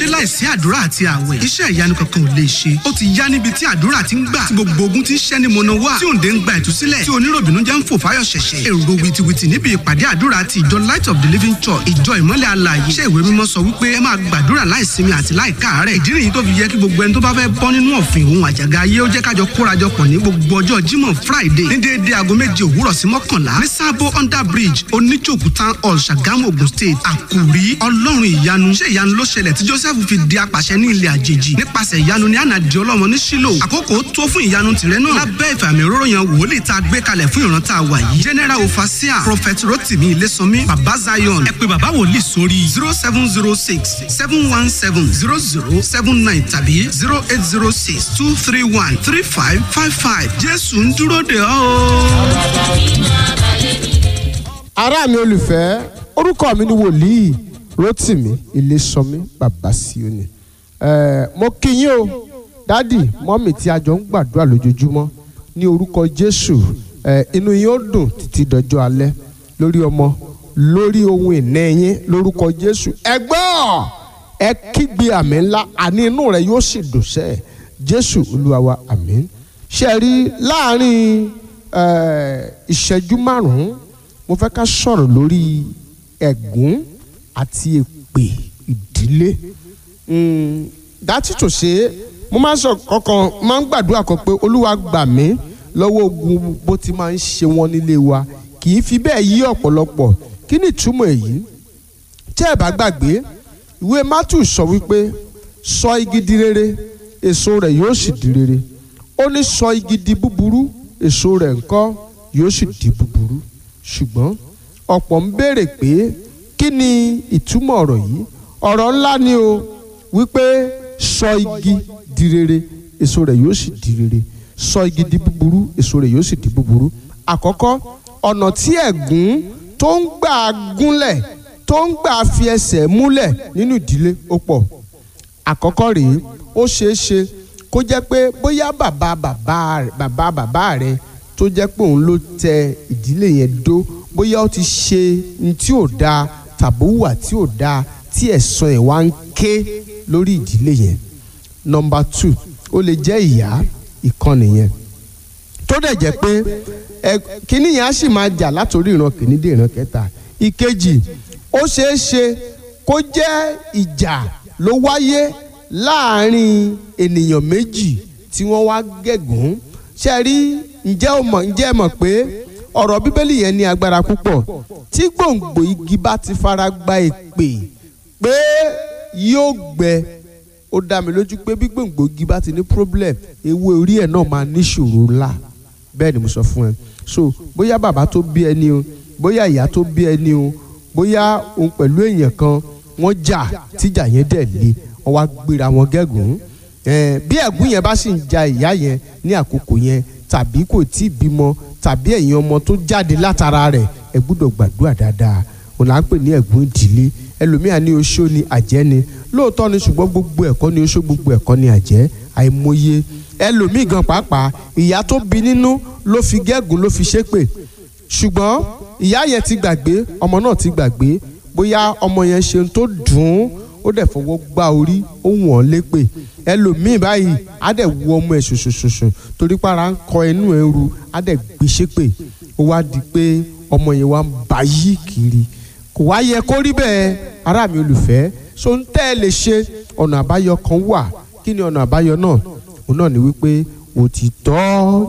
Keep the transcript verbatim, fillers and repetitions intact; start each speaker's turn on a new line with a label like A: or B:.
A: ṣé láìsí àdúrà àti àwẹ̀ iṣẹ́ ìyanu kankan ò lè ṣe. Ó ti yá níbi tí àdúrà ti ń gbà tí gbogbo ogun ti ń ṣẹ́ ní mọ̀nà wá tí òǹdè ń gba ìtúsílẹ̀ tí oníròbìnú jẹ́ ń fò fáyọ̀ ṣẹ̀ṣẹ̀. Èrò wìtìwìtì níbi ìpàdé àdúrà ti ìjọ Light of the Living Church ìjọ ìmọ́lẹ̀ alààyè. Iṣẹ́ ìwé mímọ́ sọ wípé ẹ máa gbàdúrà láìsinmi àti láìkáàárẹ̀. Ìdí nìyí tó fi yẹ kí gbogbo ẹni tó bá fẹ́ bọ́ nínú ọ̀fìn òun àjàgà ayé ó jẹ́ kájọ kórajọpọ̀ ní gbogbo ọjọ́ Jímọ̀ Friday ní déédéé aago méje òwúrọ̀ sí mọ́kànlá ní Sábó under bridge Oníjòkú Town Hall Ṣàgámù Ògùn State. Àkòrí Ọlọ́run ìyanu. Ṣé ìyanu ló ṣẹlẹ̀ tí Joseph fi di apàṣẹ ní ilẹ̀ àjèjì? Nípasẹ̀ ìyanu ni Ànà di ọlọ́mọ ní Ṣílò. Àkókò tó fún ìyanu tìrẹ náà lábẹ́ ìfàmì òróró yan wòlíì tá a gbé kalẹ̀ fún ìran tá a wà yìí. General Overseer Prophet Rotimi Ilésànmí Bàbá Zion. Ẹ pè bàbá wòlíì sórí zero seven zero six seven one seven zero zero seven nine tàbí zero eight zero six two three one three five five five. Jésù ń dúró dè ọ́ o.
B: Ará mi olùfẹ́, orúkọ mi ni wòlíì Rotimi Ilésànmí Bàbá Síónì. Eh, mo kí yín o dádì mọ́mì tí a jọ ń gbàdúrà lójoojúmọ́ ní orúkọ Jésù. Eh, inú yín ó dùn títí dọjọ́ alẹ́ lórí ọmọ lórí ohun ìní yín lórúkọ Jésù. Ẹ gbọ́ ẹ kígbe àmì ńlá àní inú rẹ yóò sì dùn sẹ́ Jésù Olúwa wa àmín. Ṣé rí láàrin ìṣẹ́jú márùn-ún mo fẹ́ ká sọ̀rọ̀ lórí ẹ̀gún àti èpè ìdílé. Dátì tó ṣe mo máa ń sọ kankan máa ń gbàdúrà kan pé Olúwa gbà mí lọ́wọ́ ogun bó ti máa ń ṣe wọ́n nílé wa kì í fi bẹ́ẹ̀ yí ọ̀pọ̀lọpọ̀. Kí ni ìtumọ̀ èyí? Tí ẹ bá gbàgbé ìwé Mátíù sọ wípé sọ igi di rere èso rẹ̀ yóò sì di rere. Ó ní sọ igi di búburú èso rẹ̀ ńkọ́ yóò sì di búburú. Ṣùgbọ́n ọ̀pọ̀ ń béèrè pé kí ni ìtumọ̀ ọ̀rọ̀ yìí? Ọ̀rọ̀ ńlá ni o wípé sọ igi di rere èso rẹ̀ yóò sì di rere. Sọ igi di búburú èso rẹ̀ yóò sì di búburú. Àkọ́kọ́ ọ̀nà tí ẹ̀gún tó ń gbà gúnlẹ̀ tó ń gbà fi ẹsẹ̀ múlẹ̀ nínú ìdílé ó pọ̀. Àkọ́kọ́ rèé ó ṣeé ṣe kó jẹ́ pé bóyá bàbá bàbá bàbá bàbá rẹ̀ tó jẹ́ pé òun ló tẹ ìdílé yẹn dó bóyá ó ti ṣe ní tí ò dáa tàbí hùwà tí ò dáa tí ẹ̀san ẹ̀ wá ń ké lórí ìdílé yẹn. Number two ó lè jẹ́ ìyá ìkànnì yẹn tó dẹ̀ jẹ́ pé ẹ kíní yẹn á sì máa jà látòrí ìran kìíní dé ìran kẹta. Ìkejì ó ṣeé ṣe kó jẹ́ ìjà ló wáyé láàárín ènìyàn méjì tí wọ́n wá gẹ̀gún. Ṣé rí ǹjẹ́ o mọ̀ ǹjẹ́ ẹ mọ̀ pé ọ̀rọ̀ Bíbélì yẹn ní agbára púpọ̀. Tí gbòǹgbò igi bá ti fara gba èpè pé yóò gbẹ ó dá mi lójú pé bí gbòǹgbò igi bá ti ní problem ewé orí ẹ̀ náà máa níṣòro ńlá. Bẹ́ẹ̀ ni mo sọ fún ẹ. So bóyá bàbá tó bí ẹni o bóyá ìyá tó bí ẹni o bóyá òun pẹ̀lú èèyàn kan wọ́n jà tíjà yẹn dẹ̀ le wọ́n wá gbéra wọn gẹ́gùn. Bí ẹ̀gún yẹn bá sì ń ja ìyá yẹn ní àkókò yẹn tàbí kò tí ì bímọ tàbí ẹ̀yin ọmọ tó jáde látara rẹ̀ ẹ gbọ́dọ̀ gbàdúrà dáadáa. Òun là ń pè ní ẹ̀gún ìdílé. Ẹlòmíà ní oṣó ni àjẹ́ ni lóòótọ́ ni ṣùgbọ́n gbogbo ẹ̀kọ́ ni oṣó gbogbo ẹ̀kọ́ ni àjẹ́ àìmọye. Ẹlòmíì gan pàápàá ìyá tó bí nínú ló fi gẹ́gùn ló fi ṣépè ṣùgbọ́n ìyá yẹn ti gbàgbé ọmọ náà ti gbàgbé bóyá ọmọ yẹn ṣe tó dùn ún ó dẹ̀ fọwọ́ gbá orí ó wọ̀n lépè. Ẹlòmíì báyìí á dẹ̀ wọ ọmọ ẹ̀ ṣoṣoṣoṣo torí para ń kọ inú ẹ̀ ru á dẹ̀ gbé ṣépè ó wá di pé ọmọ yẹn wá ń ba yí kiri. Kò wá yẹ kó rí bẹ́ẹ̀ ará mi olùfẹ́. So ń tẹ́ ẹ lè ṣe ọ̀nà àbáyọ kan wà. Kí ni ọ̀nà àbáyọ náà? Òun náà ni wípé òtítọ́